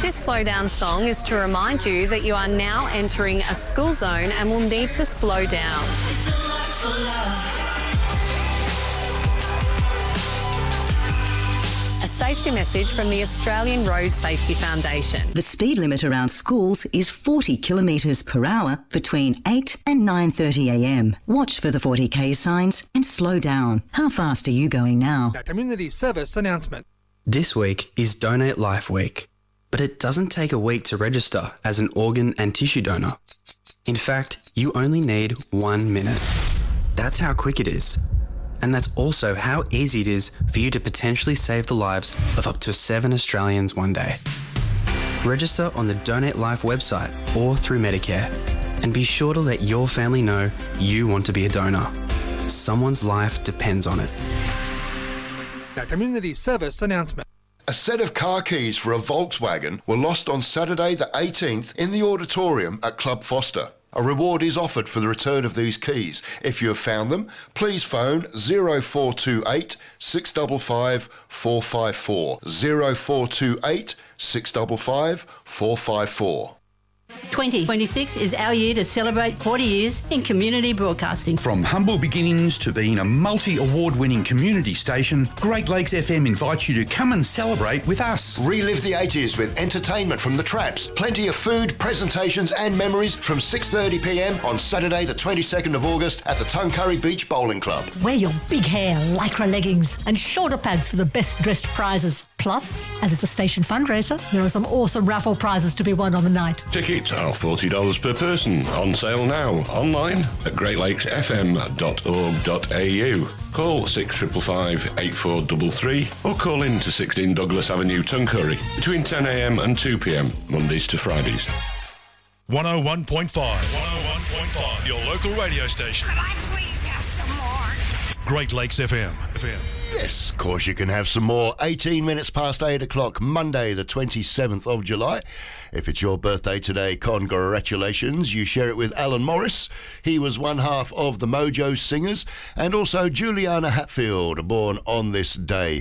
This slow down song is to remind you that you are now entering a school zone and will need to slow down. It's a lot for love. A safety message from the Australian Road Safety Foundation. The speed limit around schools is 40 kilometres per hour between 8 and 9:30am. Watch for the 40k signs and slow down. How fast are you going now? A community service announcement. This week is Donate Life Week, but it doesn't take a week to register as an organ and tissue donor. In fact, you only need 1 minute. That's how quick it is. And that's also how easy it is for you to potentially save the lives of up to 7 Australians one day. Register on the Donate Life website or through Medicare, and be sure to let your family know you want to be a donor. Someone's life depends on it. A community service announcement. A set of car keys for a Volkswagen were lost on Saturday the 18th in the auditorium at Club Foster. A reward is offered for the return of these keys. If you have found them, please phone 0428 655 454. 0428 655 454. 2026 is our year to celebrate 40 years in community broadcasting. From humble beginnings to being a multi-award-winning community station, Great Lakes FM invites you to come and celebrate with us. Relive the 80s with entertainment from the Traps. Plenty of food, presentations and memories from 6:30pm on Saturday the 22nd of August at the Tuncurry Beach Bowling Club. Wear your big hair, lycra leggings and shoulder pads for the best dressed prizes. Plus, as it's a station fundraiser, there are some awesome raffle prizes to be won on the night. Tickets are $40 per person. On sale now. Online at greatlakesfm.org.au. Call 6555 8433 or call in to 16 Douglas Avenue, Tuncurry between 10am and 2pm, Mondays to Fridays. 101.5. 101.5. Your local radio station. Could I please have some more? Great Lakes FM. Yes, of course you can have some more. 18 minutes past 8 o'clock, Monday the 27th of July. If it's your birthday today, congratulations. You share it with Alan Morris. He was one half of the Mojo Singers. And also Juliana Hatfield, born on this day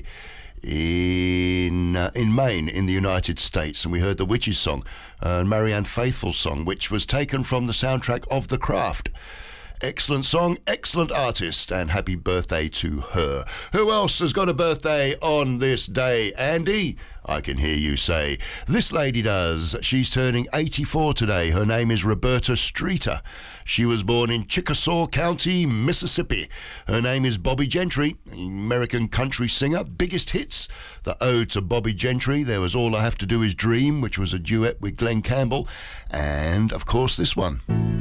in Maine in the United States. And we heard the Witches song, Marianne Faithfull's song, which was taken from the soundtrack of The Craft. Excellent song, excellent artist, and happy birthday to her. Who else has got a birthday on this day? Andy, I can hear you say. This lady does. She's turning 84 today. Her name is Roberta Streeter. She was born in Chickasaw County, Mississippi. Her name is Bobbie Gentry, American country singer. Biggest hits, the ode to Bobbie Gentry. There was All I Have to Do Is Dream, which was a duet with Glenn Campbell. And, of course, this one.